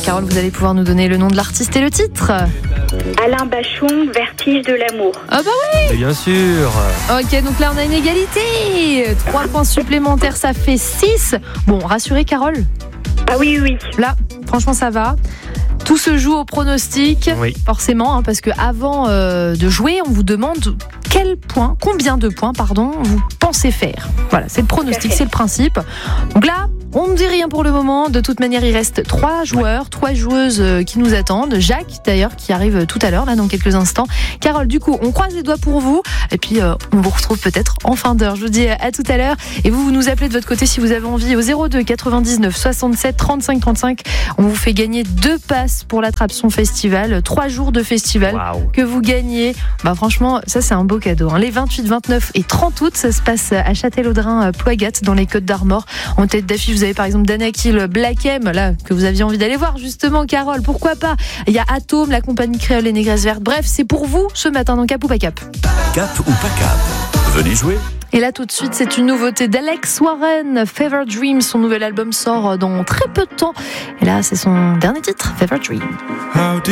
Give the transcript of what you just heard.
Carole, vous allez pouvoir nous donner le nom de l'artiste et le titre. Alain Bachung, Vertige de l'amour. Ah bah oui. Et bien sûr. Ok, donc là on a une égalité. 3 points supplémentaires, ça fait 6. Bon, rassurez Carole. Ah oui. Là, franchement ça va. Tout se joue au pronostic, Oui. forcément, parce que avant de jouer, on vous demande combien de points, vous pensez faire. Voilà, c'est le pronostic, c'est le principe. Donc là, on ne dit rien pour le moment. De toute manière, il reste 3 joueurs, 3 joueuses qui nous attendent. Jacques, d'ailleurs, qui arrive tout à l'heure, là, dans quelques instants. Carole, du coup, on croise les doigts pour vous. Et puis, on vous retrouve peut-être en fin d'heure. Je vous dis à tout à l'heure. Et vous nous appelez de votre côté si vous avez envie au 02 99 67 35 35. On vous fait gagner 2 passes pour l'Attrape-Son Festival. 3 jours de festival que vous gagnez. Bah, franchement, ça, c'est un beau cadeau. Les 28, 29 et 30 août, ça se passe à Châtellerault-Ploagat, dans les Côtes d'Armor. En tête d'affiche, vous avez par exemple Danakil, Black M, là, que vous aviez envie d'aller voir, justement, Carole, pourquoi pas. Il y a Atome, la compagnie créole et Négresse Verte. Bref, c'est pour vous ce matin dans Cap ou pas Cap. Cap ou pas Cap, venez jouer. Et là, tout de suite, c'est une nouveauté d'Alex Warren, Fever Dream. Son nouvel album sort dans très peu de temps. Et là, c'est son dernier titre, Fever Dream.